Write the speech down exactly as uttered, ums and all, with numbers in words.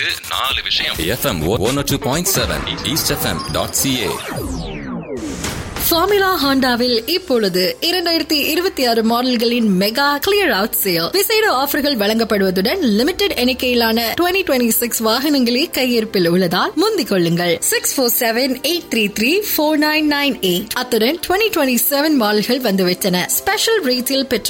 இது நாலு விஷயம். FM one oh two point seven east f m dot c a. Formula ஹாண்டாவில் இப்பொழுது இரண்டாயிரத்தி இருபத்தி ஆறு மாடல்களின் மெகா கிளியர் அவுட் சேல் விசேட ஆஃபர்கள் வழங்கப்படுவதுடன் லிமிடெட் எண்ணிக்கையிலான டுவெண்ட்டி டுவெண்ட்டி சிக்ஸ் வாகனங்களே கையிருப்பில் உள்ளதால் முந்திக் கொள்ளுங்கள். Six four seven eight three three four nine nine eight. அத்துடன் டுவெண்ட்டி டுவெண்ட்டி செவன் மாடல்கள் வந்துவிட்டன. ஸ்பெஷல் ரேட்டில் பெற்றுக்